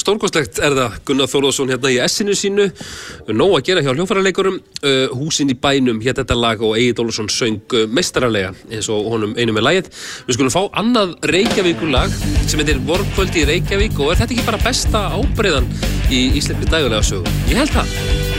stórkostlegt það Gunnar Þórðarsson hérna í essinu sínu nóg að gera hjá hljóðfæraleikurum húsin í bænum hét þetta lag og Egill Ólafsson söng meistaralega eins og honum einu með lagið við skulum fá annað Reykjavíkurlag sem heitir Vorkvöld í Reykjavík og þetta ekki bara besta ábreiðan í íslenskri dægulega sögu? Ég held það